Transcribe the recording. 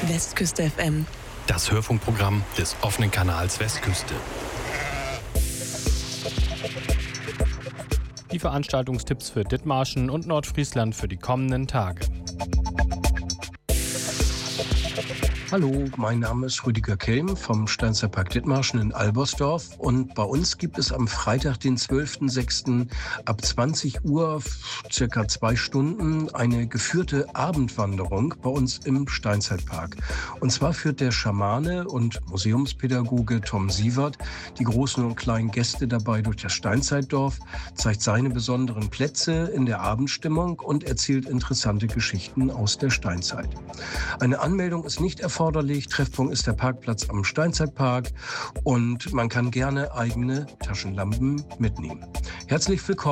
Westküste FM. Das Hörfunkprogramm des offenen Kanals Westküste. Die Veranstaltungstipps für Dithmarschen und Nordfriesland für die kommenden Tage. Hallo, mein Name ist Rüdiger Kelm vom Steinzeitpark Dithmarschen in Albersdorf und bei uns gibt es am Freitag, den 12.06. ab 20 Uhr, circa 2 Stunden, eine geführte Abendwanderung bei uns im Steinzeitpark. Und zwar führt der Schamane und Museumspädagoge Tom Sievert die großen und kleinen Gäste dabei durch das Steinzeitdorf, zeigt seine besonderen Plätze in der Abendstimmung und erzählt interessante Geschichten aus der Steinzeit. Eine Anmeldung ist nicht erforderlich. Treffpunkt ist der Parkplatz am Steinzeitpark und man kann gerne eigene Taschenlampen mitnehmen. Herzlich willkommen.